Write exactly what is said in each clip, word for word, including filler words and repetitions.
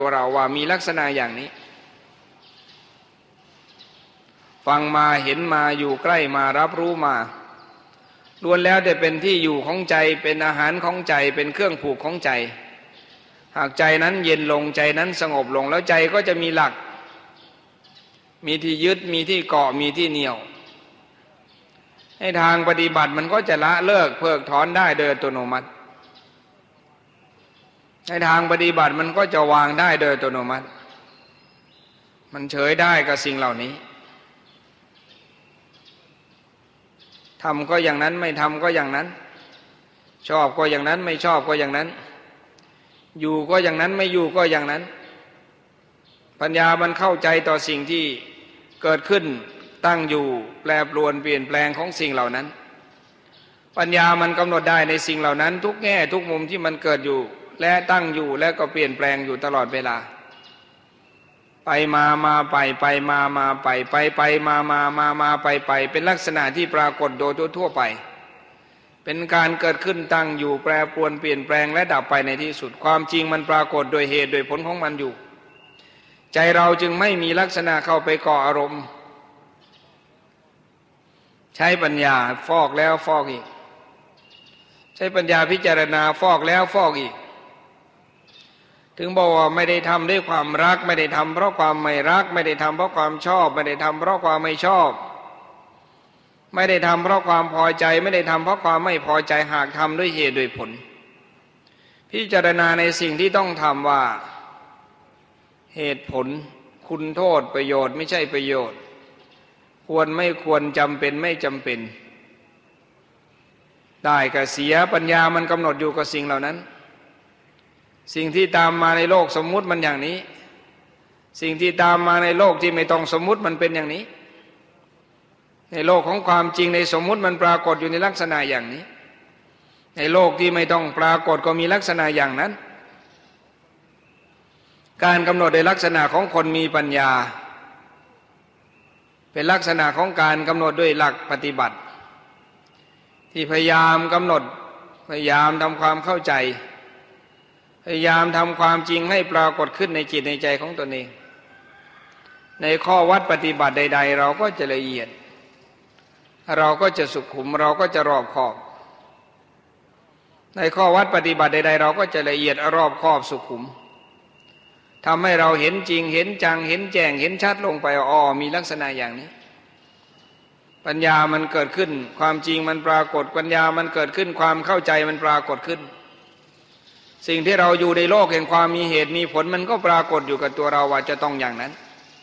ตัวเราว่ามีลักษณะอย่างนี้ฟังมาเห็นมาอยู่ใกล้มารับรู้มาล้วนแล้วแต่เป็นที่อยู่ของใจเป็นอาหารของใจเป็นเครื่องผูกของใจหากใจนั้นเย็นลงใจนั้นสงบลงแล้วใจก็จะมีหลักมีที่ยึดมีที่เกาะมีที่เหนี่ยวให้ทางปฏิบัติมันก็จะละเลิกเพิกถอนได้โดยอัตโนมัติในทางปฏิบัติมันก็จะวางได้โดยอัตโนมัติมันเฉยได้กับสิ่งเหล่านี้ทำก็อย่างนั้นไม่ทำก็อย่างนั้นชอบก็อย่างนั้นไม่ชอบก็อย่างนั้นอยู่ก็อย่างนั้นไม่อยู่ก็อย่างนั้นปัญญามันเข้าใจต่อสิ่งที่เกิดขึ้นตั้งอยู่แปรปรวนเปลี่ยนแปลงของสิ่งเหล่านั้นปัญญามันกำหนดได้ในสิ่งเหล่านั้นทุกแง่ทุกมุมที่มันเกิดอยู่และตั้งอยู่และก็เปลี่ยนแปลงอยู่ตลอดเวลาไปมามาไปไปมามาไปไปไปมามามามาไปไปเป็นลักษณะที่ปรากฏโดยทั่วไปเป็นการเกิดขึ้นตั้งอยู่แปรปรวนเปลี่ยนแปลงและดับไปในที่สุดความจริงมันปรากฏโดยเหตุโดยผลของมันอยู่ใจเราจึงไม่มีลักษณะเข้าไปก่ออารมณ์ใช้ปัญญาฟอกแล้วฟอกอีกใช้ปัญญาพิจารณาฟอกแล้วฟอกอีกถึงบอกว่าไม่ได้ทำด้วยความรักไม่ได้ทำเพราะความไม่รักไม่ได้ทำเพราะความชอบไม่ได้ทำเพราะความไม่ชอบไม่ได้ทำเพราะความพอใจไม่ได้ทำเพราะความไม่พอใจหากทำด้วยเหตุด้วยผลพิจารณาในสิ่งที่ต้องทำว่าเหตุผลคุณโทษประโยชน์ไม่ใช่ประโยชน์ควรไม่ควรจำเป็นไม่จำเป็นได้กับเสียปัญญามันกำหนดอยู่กับสิ่งเหล่านั้นสิ่งที่ตามมาในโลกสมมุติมันอย่างนี้สิ่งที่ตามมาในโลกที่ไม่ต้องสมมุติมันเป็นอย่างนี้ในโลกของความจริงในสมมุติมันปรากฏอยู่ในลักษณะอย่างนี้ในโลกที่ไม่ต้องปรากฏก็มีลักษณะอย่างนั้นการกำหนดในลักษณะของคนมีปัญญาเป็นลักษณะของการกำหนดด้วยหลักปฏิบัติที่พยายามกำหนดพยายามทำความเข้าใจพยายามทำความจริงให้ปรากฏขึ้นในจิตในใจของตนเองในข้อวัดปฏิบัติใดๆเราก็จะละเอียดเราก็จะสุขุมเราก็จะรอบคอบในข้อวัดปฏิบัติใดๆเราก็จะละเอียดรอบคอบสุขุมทำให้เราเห็นจริงเห็นจังเห็นแจ้งเห็นชัดลงไปอ๋อมีลักษณะอย่างนี้ปัญญามันเกิดขึ้นความจริงมันปรากฏปัญญามันเกิดขึ้นความเข้าใจมันปรากฏขึ้นสิ่งที่เราอยู่ในโลกแห่งความมีเหตุมีผลมันก็ปรากฏอยู่กับตัวเราว่าจะต้องอย่างนั้น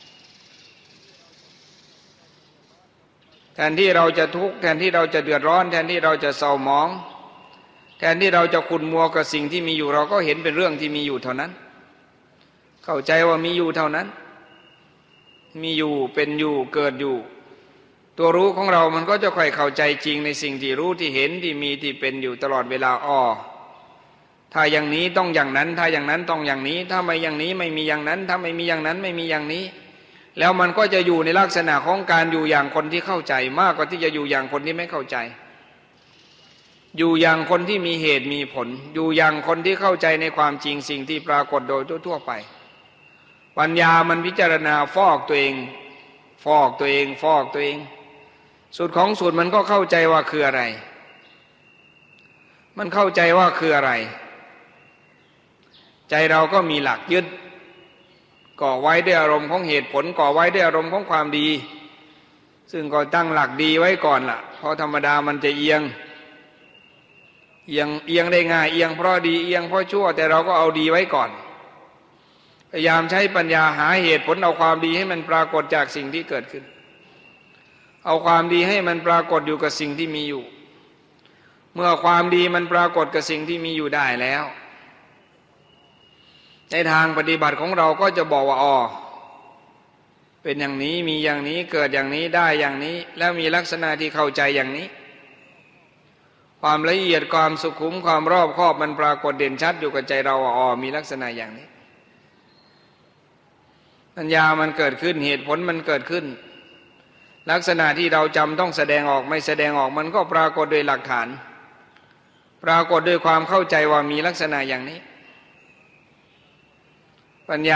แทนที่เราจะทุกข์แทนที่เราจะเดือดร้อนแทนที่เราจะเศร้าหมองแทนที่เราจะขุ่นมัวกับสิ่งที่มีอยู่เราก็เห็นเป็นเรื่องที่มีอยู่เท่านั้นเข้าใจว่ามีอยู่เท่านั้นมีอยู่เป็นอยู่เกิดอยู่ตัวรู้ของเรามันก็จะค่อยเข้าใจจริงในสิ่งที่รู้ที่เห็นที่มีที่เป็นอยู่ตลอดเวลาอ้อถ้าอย่างนี้ต้องอย่างนั้นถ้าอย่างนั้นต้องอย่างนี้ถ้าไม่อย่างนี้ไม่มีอย่างนั้นถ้าไม่มีอย่างนั้นไม่มีอย่างนี้แล้วมันก็จะอยู่ในลักษณะของการอยู่อย่างคนที่เข้าใจมากกว่าที่จะอยู่อย่างคนที่ไม่เข้าใจอยู่อย่างคนที่มีเหตุมีผลอยู่อย่างคนที่เข้าใจในความจริงสิ่งที่ปรากฏโดยทั่วไปปัญญามันพิจารณาฟอกตัวเองฟอกตัวเองฟอกตัวเองสุดของสุดมันก็เข้าใจว่าคืออะไรมันเข้าใจว่าคืออะไรใจเราก็มีหลักยึดก่อไว้ด้วยอารมณ์ของเหตุผลก่อไว้ด้วยอารมณ์ของความดีซึ่งก็ตั้งหลักดีไว้ก่อนล่ะเพราะธรรมดามันจะเอียงเอียงเอียงได้ง่ายเอียงเพราะดีเอียงเพราะชั่วแต่เราก็เอาดีไว้ก่อนพยายามใช้ปัญญาหาเหตุผลเอาความดีให้มันปรากฏจากสิ่งที่เกิดขึ้นเอาความดีให้มันปรากฏอยู่กับสิ่งที่มีอยู่เมื่อความดีมันปรากฏกับสิ่งที่มีอยู่ได้แล้วในทางปฏิบัติของเราก็จะบอกว่าอ๋อเป็นอย่างนี้มีอย่างนี้เกิดอย่างนี้ได้อย่างนี้แล้วมีลักษณะที่เข้าใจอย่างนี้ความละเอียดความสุขุมความรอบคอบมันปรากฏเด่นชัดอยู่กับใจเราอ๋อมีลักษณะอย่างนี้ปัญญามันเกิดขึ้นเหตุผลมันเกิดขึ้นลักษณะที่เราจำต้องแสดงออกไม่แสดงออกมันก็ปรากฏโดยหลักฐานปรากฏด้วยความเข้าใจว่ามีลักษณะอย่างนี้ปัญญา